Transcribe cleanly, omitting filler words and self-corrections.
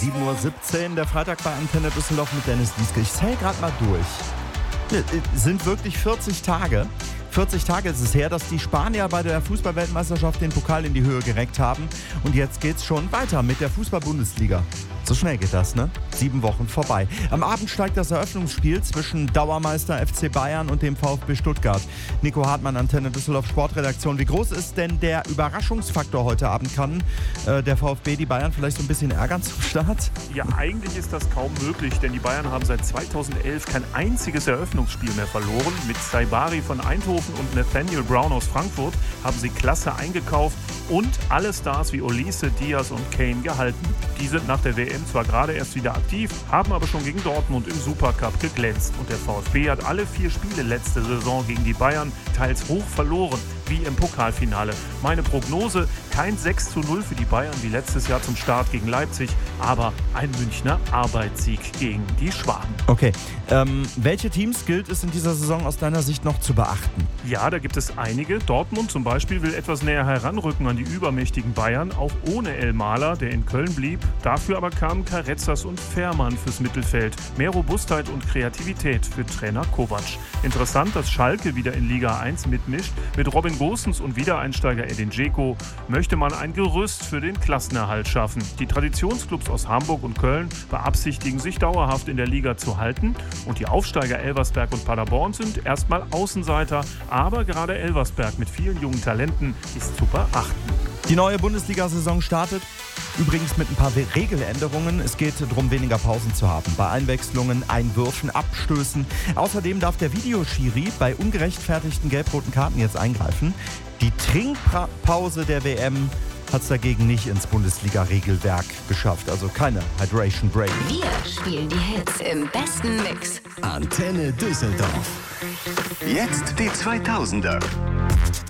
7:17 Uhr, der Freitag bei Antenne Düsseldorf mit Dennis Lieske. Ich zähle gerade mal durch. Sind wirklich 40 Tage. 40 Tage ist es her, dass die Spanier bei der Fußball-Weltmeisterschaft den Pokal in die Höhe gereckt haben. Und jetzt geht's schon weiter mit der Fußball-Bundesliga. So schnell geht das, ne? 7 Wochen vorbei. Am Abend steigt das Eröffnungsspiel zwischen Dauermeister FC Bayern und dem VfB Stuttgart. Nico Hartmann, Antenne Düsseldorf Sportredaktion. Wie groß ist denn der Überraschungsfaktor heute Abend? Kann der VfB die Bayern vielleicht so ein bisschen ärgern zum Start? Ja, eigentlich ist das kaum möglich, denn die Bayern haben seit 2011 kein einziges Eröffnungsspiel mehr verloren. Mit Saibari von Eindhoven und Nathaniel Brown aus Frankfurt haben sie klasse eingekauft und alle Stars wie Olise, Diaz und Kane gehalten. Die sind nach der WM zwar gerade erst wieder aktiv, haben aber schon gegen Dortmund im Supercup geglänzt. Und der VfB hat alle 4 Spiele letzte Saison gegen die Bayern teils hoch verloren, wie im Pokalfinale. Meine Prognose, kein 6:0 für die Bayern wie letztes Jahr zum Start gegen Leipzig, aber ein Münchner Arbeitssieg gegen die Schwaben. Okay, welche Teams gilt es in dieser Saison aus deiner Sicht noch zu beachten? Ja, da gibt es einige. Dortmund zum Beispiel will etwas näher heranrücken an die übermächtigen Bayern, auch ohne Elmaler, der in Köln blieb. Dafür aber kamen Karetzas und Fährmann fürs Mittelfeld. Mehr Robustheit und Kreativität für Trainer Kovac. Interessant, dass Schalke wieder in Liga 1 mitmischt. Mit Robin Gosens und Wiedereinsteiger Edin Dzeko möchte man ein Gerüst für den Klassenerhalt schaffen. Die Traditionsclubs aus Hamburg und Köln beabsichtigen, sich dauerhaft in der Liga zu halten. Und die Aufsteiger Elversberg und Paderborn sind erstmal Außenseiter. Aber gerade Elversberg mit vielen jungen Talenten ist zu beachten. Die neue Bundesliga-Saison startet übrigens mit ein paar Regeländerungen. Es geht darum, weniger Pausen zu haben. Bei Einwechslungen, Einwürfen, Abstößen. Außerdem darf der Videoschiri bei ungerechtfertigten gelb-roten Karten jetzt eingreifen. Die Trinkpause der WM hat es dagegen nicht ins Bundesliga-Regelwerk geschafft. Also keine Hydration Break. Wir spielen die Hits im besten Mix. Antenne Düsseldorf. Jetzt die 2000er.